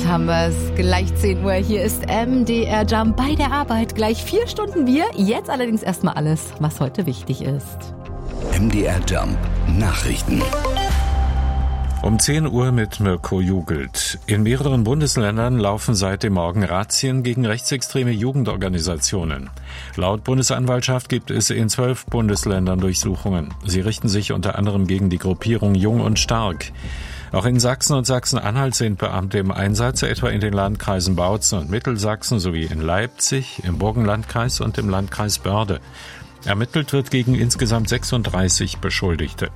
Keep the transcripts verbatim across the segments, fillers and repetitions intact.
haben wir es. Gleich zehn Uhr. Hier ist M D R Jump bei der Arbeit. Gleich vier Stunden Bier. Jetzt allerdings erstmal alles, was heute wichtig ist. M D R Jump Nachrichten. Um zehn Uhr mit Mirko Jugelt. In mehreren Bundesländern laufen seit dem Morgen Razzien gegen rechtsextreme Jugendorganisationen. Laut Bundesanwaltschaft gibt es in zwölf Bundesländern Durchsuchungen. Sie richten sich unter anderem gegen die Gruppierung Jung und Stark. Auch in Sachsen und Sachsen-Anhalt sind Beamte im Einsatz, etwa in den Landkreisen Bautzen und Mittelsachsen sowie in Leipzig, im Burgenlandkreis und im Landkreis Börde. Ermittelt wird gegen insgesamt sechsunddreißig Beschuldigte.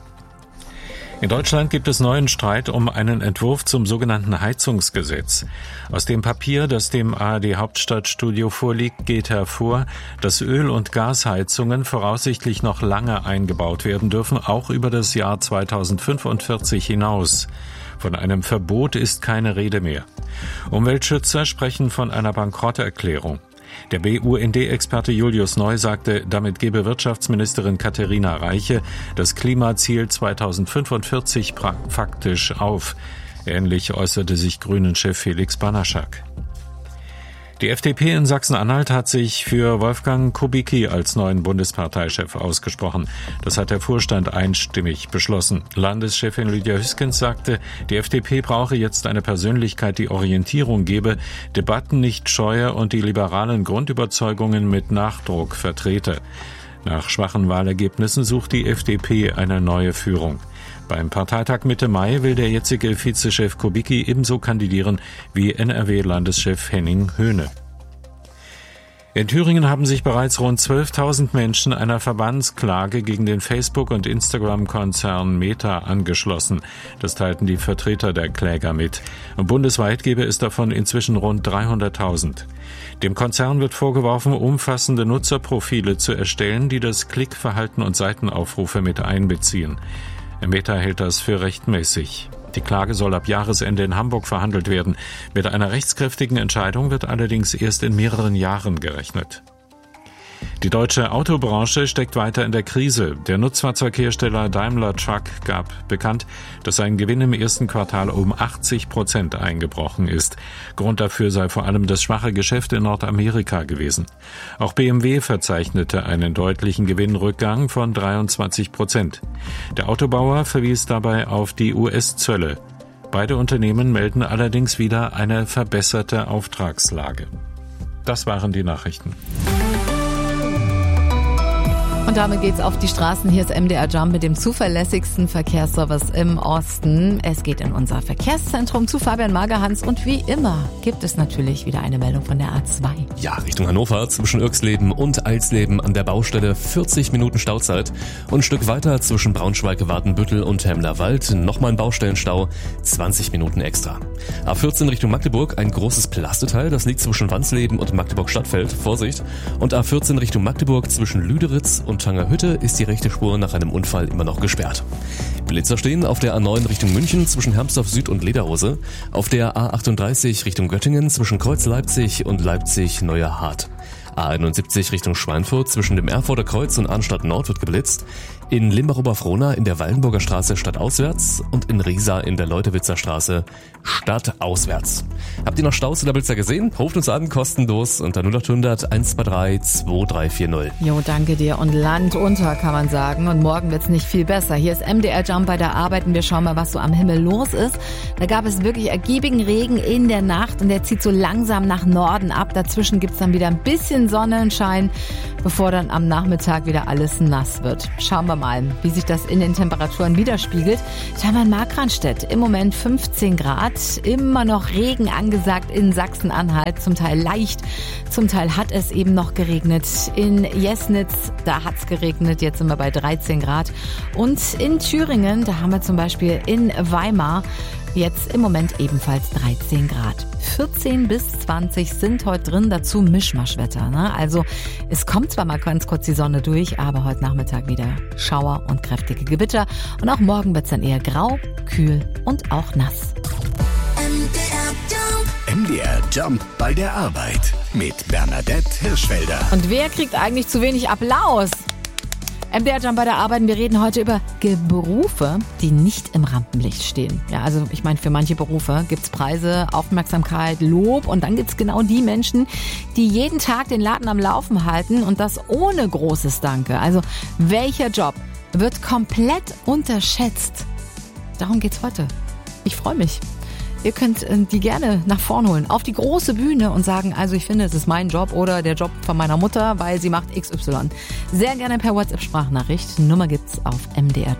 In Deutschland gibt es neuen Streit um einen Entwurf zum sogenannten Heizungsgesetz. Aus dem Papier, das dem A R D-Hauptstadtstudio vorliegt, geht hervor, dass Öl- und Gasheizungen voraussichtlich noch lange eingebaut werden dürfen, auch über das Jahr zweitausendfünfundvierzig hinaus. Von einem Verbot ist keine Rede mehr. Umweltschützer sprechen von einer Bankrotterklärung. Der B U N D-Experte Julius Neu sagte, damit gebe Wirtschaftsministerin Katharina Reiche das Klimaziel zweitausendfünfundvierzig pra- faktisch auf. Ähnlich äußerte sich Grünen-Chef Felix Banaschak. Die F D P in Sachsen-Anhalt hat sich für Wolfgang Kubicki als neuen Bundesparteichef ausgesprochen. Das hat der Vorstand einstimmig beschlossen. Landeschefin Lydia Hüskens sagte, die F D P brauche jetzt eine Persönlichkeit, die Orientierung gebe, Debatten nicht scheue und die liberalen Grundüberzeugungen mit Nachdruck vertrete. Nach schwachen Wahlergebnissen sucht die F D P eine neue Führung. Beim Parteitag Mitte Mai will der jetzige Vizechef Kubicki ebenso kandidieren wie N R W-Landeschef Henning Höhne. In Thüringen haben sich bereits rund zwölftausend Menschen einer Verbandsklage gegen den Facebook- und Instagram-Konzern Meta angeschlossen. Das teilten die Vertreter der Kläger mit. Und bundesweit gäbe es davon inzwischen rund dreihunderttausend. Dem Konzern wird vorgeworfen, umfassende Nutzerprofile zu erstellen, die das Klickverhalten und Seitenaufrufe mit einbeziehen. Meta hält das für rechtmäßig. Die Klage soll ab Jahresende in Hamburg verhandelt werden. Mit einer rechtskräftigen Entscheidung wird allerdings erst in mehreren Jahren gerechnet. Die deutsche Autobranche steckt weiter in der Krise. Der Nutzfahrzeughersteller Daimler Truck gab bekannt, dass sein Gewinn im ersten Quartal um achtzig Prozent eingebrochen ist. Grund dafür sei vor allem das schwache Geschäft in Nordamerika gewesen. Auch B M W verzeichnete einen deutlichen Gewinnrückgang von dreiundzwanzig Prozent. Der Autobauer verwies dabei auf die U S-Zölle. Beide Unternehmen melden allerdings wieder eine verbesserte Auftragslage. Das waren die Nachrichten. Und damit geht's auf die Straßen. Hier ist M D R Jump mit dem zuverlässigsten Verkehrsservice im Osten. Es geht in unser Verkehrszentrum zu Fabian Magerhans und wie immer gibt es natürlich wieder eine Meldung von der A zwei. Ja, Richtung Hannover zwischen Irxleben und Alsleben an der Baustelle vierzig Minuten Stauzeit und ein Stück weiter zwischen Braunschweig, Wadenbüttel und Hemlerwald nochmal ein Baustellenstau, zwanzig Minuten extra. A vierzehn Richtung Magdeburg ein großes Plasteteil, das liegt zwischen Wansleben und Magdeburg-Stadtfeld, Vorsicht. Und A vierzehn Richtung Magdeburg zwischen Lüderitz und Tangerhütte ist die rechte Spur nach einem Unfall immer noch gesperrt. Blitzer stehen auf der A neun Richtung München zwischen Hermsdorf Süd und Lederhose, auf der A achtunddreißig Richtung Göttingen zwischen Kreuz Leipzig und Leipzig Neuer Hart. A einundsiebzig Richtung Schweinfurt zwischen dem Erfurter Kreuz und Arnstadt Nord wird geblitzt. In Limbach-Oberfrohna in der Wallenburger Straße stadtauswärts und in Riesa in der Leutewitzer Straße stadtauswärts. Habt ihr noch Staus in der Blitzer gesehen? Ruft uns an, kostenlos unter null acht hundert eins zwei drei zwei drei vier null. Jo, danke dir. Und Land unter, kann man sagen. Und morgen wird's nicht viel besser. Hier ist M D R Jump bei der Arbeit und wir schauen mal, was so am Himmel los ist. Da gab es wirklich ergiebigen Regen in der Nacht und der zieht so langsam nach Norden ab. Dazwischen gibt's dann wieder ein bisschen Sonnenschein, bevor dann am Nachmittag wieder alles nass wird. Schauen wir mal, wie sich das in den Temperaturen widerspiegelt. Da haben wir in Markranstädt im Moment fünfzehn Grad, immer noch Regen angesagt in Sachsen-Anhalt, zum Teil leicht, zum Teil hat es eben noch geregnet. In Jesnitz, da hat's geregnet, jetzt sind wir bei dreizehn Grad. Und in Thüringen, da haben wir zum Beispiel in Weimar jetzt im Moment ebenfalls dreizehn Grad. vierzehn bis zwanzig sind heute drin, dazu Mischmaschwetter. Ne? Also es kommt zwar mal ganz kurz die Sonne durch, aber heute Nachmittag wieder Schauer und kräftige Gewitter. Und auch morgen wird es dann eher grau, kühl und auch nass. M D R Jump bei der Arbeit mit Bernadette Hirschfelder. Und wer kriegt eigentlich zu wenig Applaus? M D R Jump bei der Arbeit. Wir reden heute über Berufe, die nicht im Rampenlicht stehen. Ja, also ich meine, für manche Berufe gibt's Preise, Aufmerksamkeit, Lob und dann gibt's genau die Menschen, die jeden Tag den Laden am Laufen halten und das ohne großes Danke. Also welcher Job wird komplett unterschätzt? Darum geht's heute. Ich freue mich. Ihr könnt die gerne nach vorn holen, auf die große Bühne und sagen, also ich finde, es ist mein Job oder der Job von meiner Mutter, weil sie macht X Y. Sehr gerne per WhatsApp-Sprachnachricht. Nummer gibt's auf M D R